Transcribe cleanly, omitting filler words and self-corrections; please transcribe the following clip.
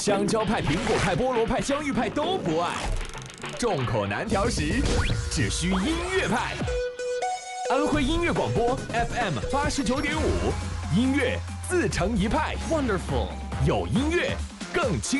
香蕉派、苹果派、菠萝派、香芋派都不爱，众口难调时，只需音乐派。安徽音乐广播 FM 89.5，音乐自成一派。Wonderful， 有音乐更轻